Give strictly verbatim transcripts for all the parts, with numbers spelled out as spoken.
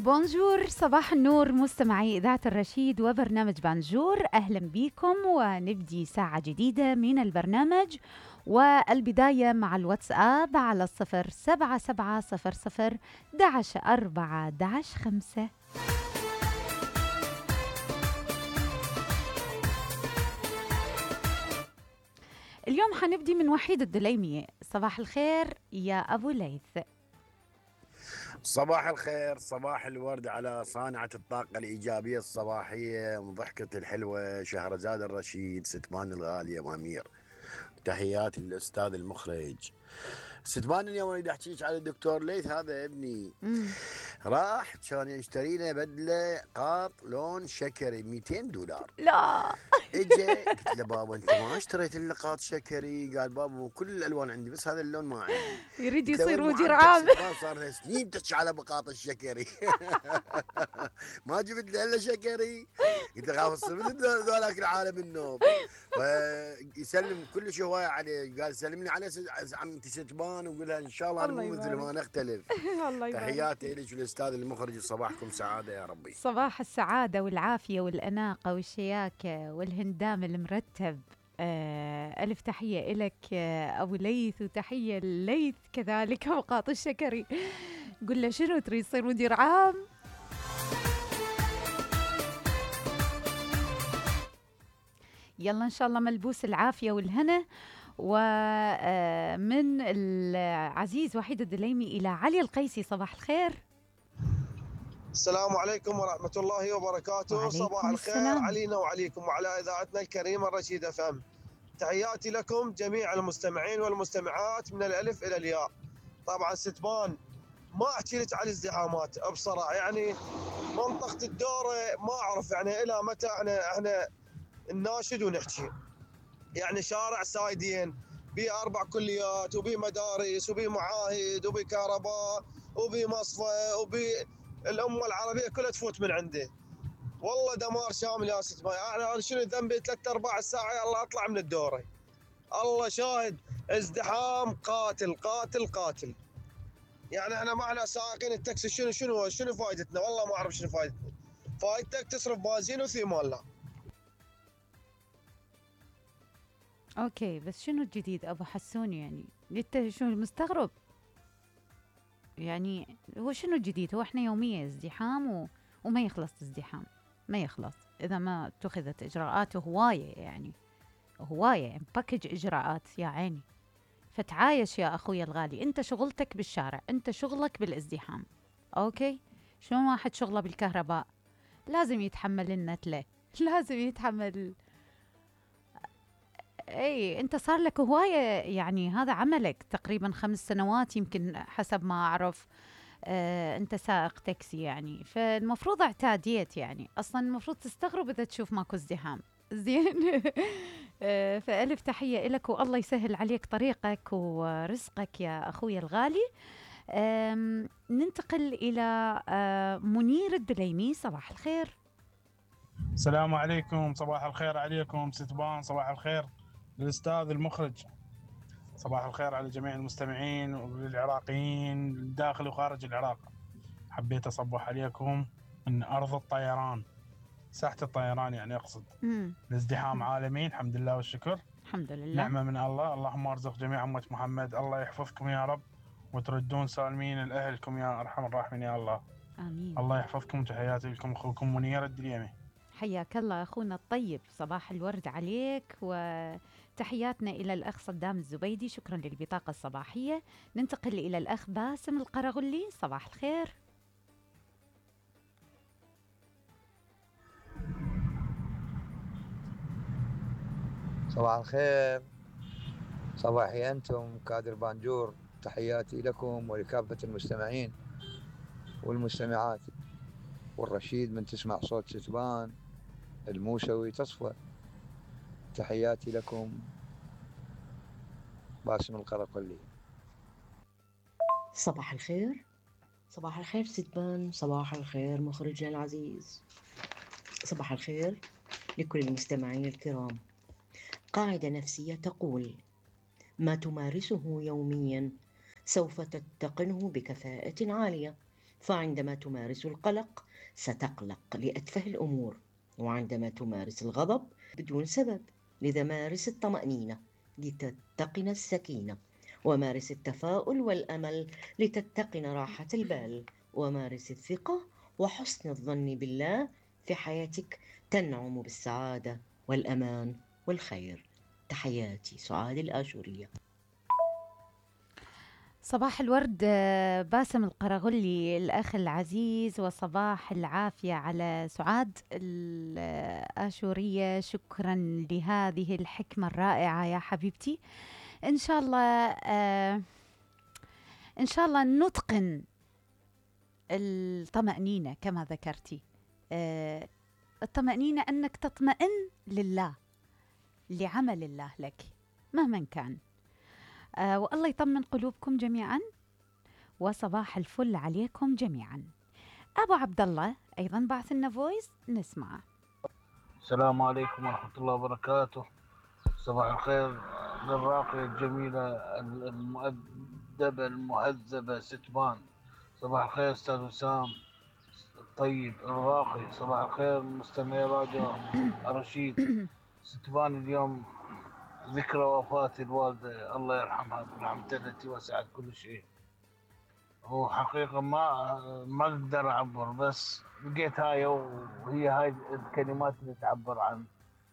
بونجور، صباح النور مستمعي إذاعة الرشيد وبرنامج بانجور. أهلا بكم ونبدي ساعة جديدة من البرنامج، والبداية مع الواتساب على الصفر سبعة سبعة صفر صفر دعش أربعة دعش خمسة. اليوم حنبدي من وحيد الدليمية. صباح الخير يا أبو ليث. صباح الخير، صباح الورد على صانعة الطاقة الإيجابية الصباحية وضحكة الحلوة شهرزاد الرشيد ستمان الغالية وأمير. تحياتي للأستاذ المخرج ستمان. اليوم أريد أحكيك على الدكتور ليث، هذا ابني مم. راح كان يشتري له بدلة قاط لون شكري مئتين دولار. لا اجى قلت له بابا انت ما اشتريت لي قاط شكري؟ قال بابا كل الالوان عندي بس هذا اللون ما عندي. يريد قلت له يصير وين مدير معاملتك عام. ستمان؟ صار لها سنين تحكي على بقاط الشكري. ما جبت له الا شكري. قلت له خاف تصير مثل ذولاك العالم النوب. فيسلم كل شيء هوايه عليه، قال سلمني على عمتي ستمان وقول لها ان شاء الله انا الله مو مثل يبارك. ما نختلف. الله يبارك. تحياتي لك والاستاذ المخرج، صباحكم سعاده يا ربي. صباح السعادة والعافية والأناقة والشياكة والهندام المرتب. آه، ألف تحية إلك آه، أبو ليث، وتحية لليث كذلك أوقات الشكري. قل له شنو تريد تصير مدير عام؟ يلا إن شاء الله ملبوس العافية والهنا. ومن العزيز وحيد الدليمي إلى علي القيسي. صباح الخير. السلام عليكم ورحمة الله وبركاته. وعليكم صباح الخير السلام. علينا وعليكم وعلى إذاعتنا الكريمة الرشيد اف ام. تحياتي لكم جميع المستمعين والمستمعات من الألف إلى الياء. طبعا ستمان ما أحكي لك على الازدحامات بصراحة، يعني منطقة الدورة ما أعرف يعني إلى متى احنا احنا نناشد ونحكي. يعني شارع سايدين بأربع كليات وبمدارس وبمعاهد وبكهرباء وبمصفى وبالأمة العربية كلها تفوت من عنده. والله دمار شامل يا ست ماي. انا شنو ذنبي ثلاث ارباع الساعه يلا اطلع من الدوره. الله شاهد، ازدحام قاتل قاتل قاتل. يعني احنا ما احنا سائقين التاكسي شنو شنو شنو فائدتنا؟ والله ما اعرف شنو فائدتنا. فائدتك تصرف بنزين وثمن. لا أوكي، بس شنو الجديد أبو حسون؟ يعني أنت شنو مستغرب؟ يعني هو شنو الجديد؟ هو احنا يوميا ازدحام و... وما يخلص ازدحام، ما يخلص إذا ما اتخذت إجراءات هواية. يعني هواية يعني باكج إجراءات يا عيني. فتعايش يا أخوي الغالي، أنت شغلتك بالشارع، أنت شغلك بالازدحام. أوكي، شلون واحد شغله بالكهرباء لازم يتحمل النتلة، لازم يتحمل. اي انت صار لك هواية، يعني هذا عملك تقريبا خمس سنوات يمكن حسب ما اعرف. آه، انت سائق تاكسي يعني، فالمفروض اعتاديت. يعني اصلا المفروض تستغرب اذا تشوف ماكو ازدحام. زين. آه، فألف تحية لك والله يسهل عليك طريقك ورزقك يا أخوي الغالي. آم، ننتقل إلى آه، منير الدليمي. صباح الخير. السلام عليكم، صباح الخير عليكم ستبان، صباح الخير للأستاذ المخرج، صباح الخير على جميع المستمعين والعراقيين داخل وخارج العراق. حبيت أصبح عليكم من أرض الطيران، ساحة الطيران يعني أقصد. مم. الازدحام عالمي الحمد لله والشكر، الحمد لله. نعمة من الله. اللهم ارزق جميع أمة محمد، الله يحفظكم يا رب وتردون سالمين لأهلكم يا أرحم الراحمين يا الله. آمين. الله يحفظكم. تحياتي لكم أخوكم منير الدليمي. حياك الله أخونا الطيب، صباح الورد عليك، وتحياتنا إلى الأخ صدام الزبيدي. شكرا للبطاقة الصباحية. ننتقل إلى الأخ باسم القرغلي. صباح الخير. صباح الخير، صباحي أنتم كادر بانجور. تحياتي لكم ولكافة المستمعين والمستمعات. والرشيد من تسمع صوت ستبان الموسوي تصفى. تحياتي لكم، باسم القرقلي. صباح الخير، صباح الخير ستبان، صباح الخير مخرجنا العزيز، صباح الخير لكل المستمعين الكرام. قاعدة نفسية تقول: ما تمارسه يوميا سوف تتقنه بكفاءة عالية، فعندما تمارس القلق ستقلق لأتفه الأمور، وعندما تمارس الغضب بدون سبب. لذا مارس الطمأنينة لتتقن السكينة، ومارس التفاؤل والأمل لتتقن راحة البال، ومارس الثقة وحسن الظن بالله في حياتك، تنعم بالسعادة والأمان والخير. تحياتي سعاد الآشورية. صباح الورد آه، باسم القرغلي الأخ العزيز، وصباح العافية على سعاد الآشورية. شكرا لهذه الحكمة الرائعة يا حبيبتي. إن شاء الله آه، إن شاء الله نتقن الطمأنينة كما ذكرتي. آه، الطمأنينة أنك تطمئن لله، لعمل الله لك مهما كان. آه والله يطمن قلوبكم جميعا، وصباح الفل عليكم جميعا. أبو عبد الله أيضا بعث لنا فويس نسمعه. السلام عليكم ورحمة الله وبركاته. صباح الخير للراقية الجميلة المؤدبة المهذبة ستبان. صباح الخير أستاذ وسام الطيب الراقي. صباح الخير مستمعي راديو رشيد. ستبان اليوم ذكرى وفاة الوالدة الله يرحمها برحمته التي وسعت كل شيء. وحقيقة ما ما أقدر أعبر، بس لقيت هاي وهي هاي الكلمات اللي تعبر عن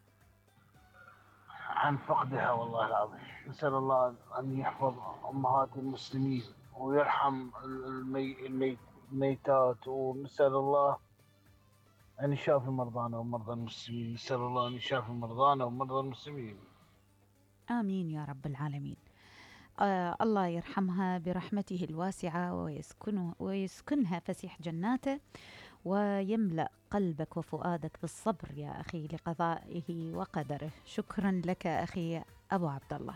عن فقدها. والله العظيم نسأل الله أن يحفظ أمهات المسلمين ويرحم المي... المي... الميتات، ونسأل الله أن يشافي مرضانا ومرضى المسلمين. نسأل الله أن يشافي مرضانا ومرضى المسلمين. آمين يا رب العالمين. آه الله يرحمها برحمته الواسعة ويسكنه ويسكنها فسيح جناته، ويملأ قلبك وفؤادك بالصبر يا أخي لقضائه وقدره. شكرا لك أخي أبو عبد الله.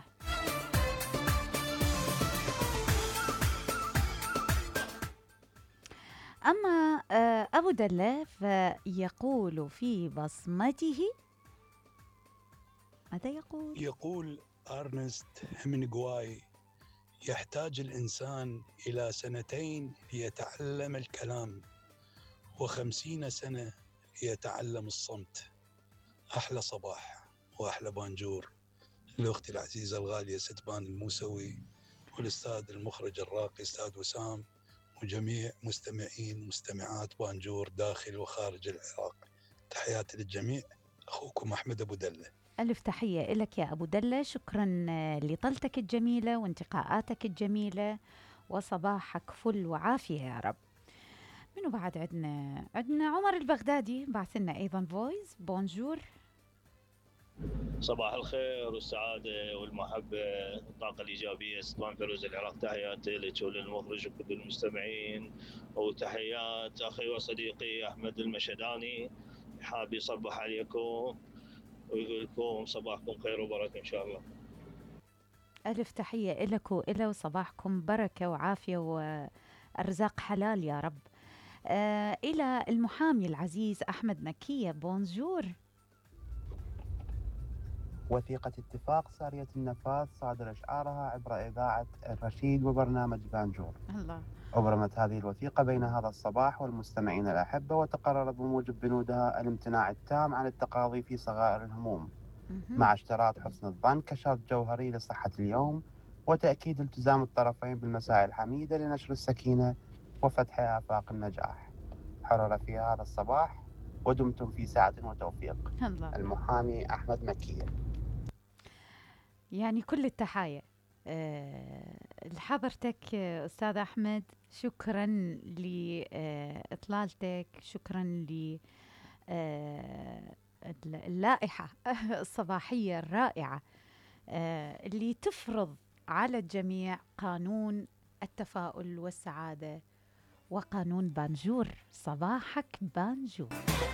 أما آه أبو دلة فيقول في بصمته، ماذا يقول؟ يقول أرنست هيمنغواي: يحتاج الإنسان إلى سنتين ليتعلم الكلام، وخمسين سنة ليتعلم الصمت. أحلى صباح وأحلى بانجور لأختي العزيزة الغالية ستبان الموسوي، والأستاذ المخرج الراقي أستاذ وسام، وجميع مستمعين ومستمعات بانجور داخل وخارج العراق. تحياتي للجميع، أخوكم أحمد أبو دلة. ألف تحية لك يا أبو دلة. شكرا لطلتك الجميلة وانتقاءاتك الجميلة، وصباحك فل وعافية يا رب. منو بعد عندنا؟ عندنا عمر البغدادي بعث لنا أيضا فويس. بونجور. صباح الخير والسعادة والمحبة، الطاقة الإيجابية. ستبان فيروز العراق. تحياتي لك وللمخرج وكل المستمعين، وتحيات أخي وصديقي أحمد المشهداني. حاب يصبح عليكم ويقول لكم صباحكم خير وبركة إن شاء الله. ألف تحية لك وإلى، وصباحكم بركة وعافية وأرزاق حلال يا رب. آه إلى المحامي العزيز أحمد مكية. بونجور. وثيقة اتفاق سارية النفاذ صادر إشعارها عبر إذاعة الرشيد وبرنامج بانجور. الله. أبرمت هذه الوثيقة بين هذا الصباح والمستمعين الأحبة، وتقرر بموجب بنودها الامتناع التام عن التقاضي في صغائر الهموم، مع اشتراط حسن الظن كشرط جوهري لصحة اليوم، وتأكيد التزام الطرفين بالمساعي الحميدة لنشر السكينة وفتح آفاق النجاح. حرر في هذا الصباح ودمتم في سعة وتوفيق. الله. المحامي أحمد مكية. يعني كل التحايا أه لحضرتك أستاذ أحمد. شكرا لإطلالتك، شكرا ل أه اللائحة الصباحية الرائعة أه اللي تفرض على الجميع قانون التفاؤل والسعادة وقانون بانجور. صباحك بانجور.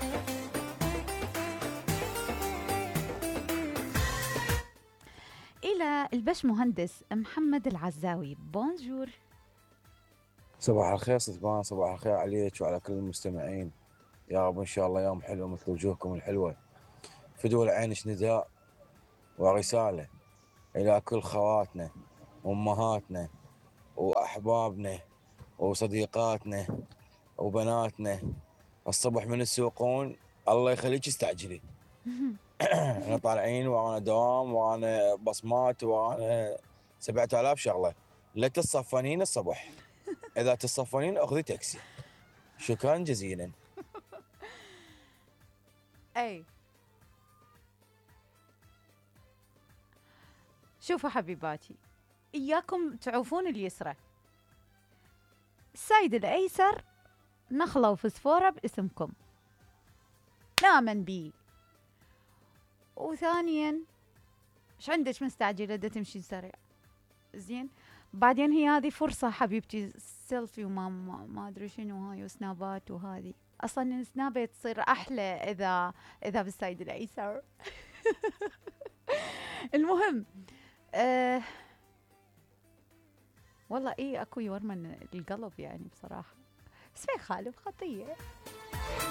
إلى البش مهندس محمد العزاوي. بونجور. صباح الخير ستبان، صباح الخير عليك وعلى كل المستمعين. يا رب إن شاء الله يوم حلو مثل وجوهكم الحلوة. فدول عينش نداء ورسالة إلى كل خواتنا وأمهاتنا وأحبابنا وصديقاتنا وبناتنا الصبح من السوقون، الله يخليك استعجلي. احنا طالعين ورانا دوام ورانا بصمات ورانا سبعة آلاف شغله، لا تتصفنين الصبح، اذا تصفنين اخذي تاكسي. شكرا جزيلا. اي شوفوا حبيباتي، اياكم تعوفون اليسرى. السايد الايسر نخله وفسفوره باسمكم، نامن بي. وثانيا ايش عندك مستعجله دا تمشي سريع؟ زين، بعدين هي هذه فرصه حبيبتي، سيلفي وما ما, ما ادري شنو هاي وسنابات، وهذه اصلا السنابه تصير احلى اذا اذا بالسايد الايسر. المهم أه والله ايه اكو يورمن القلب يعني بصراحه، بس ما يخالف خطيه.